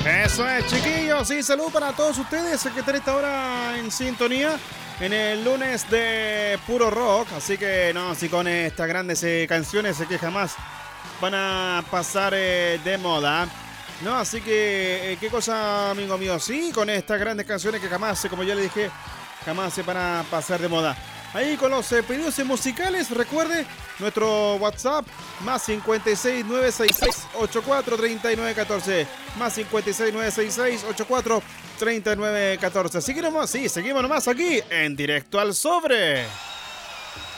Eso es, chiquillos. Sí, salud para todos ustedes que están esta hora en sintonía en el lunes de puro rock. Así que, no, sí, con estas grandes canciones que jamás van a pasar de moda. No, así que, ¿qué cosa, amigo mío? Sí, con estas grandes canciones que jamás, como ya le dije, jamás se van a pasar de moda. Ahí con los pedidos musicales, recuerde nuestro WhatsApp, más 56 966 84 39 14, más 56 966 84 39 14. Seguimos nomás aquí, en Directo al Sobre.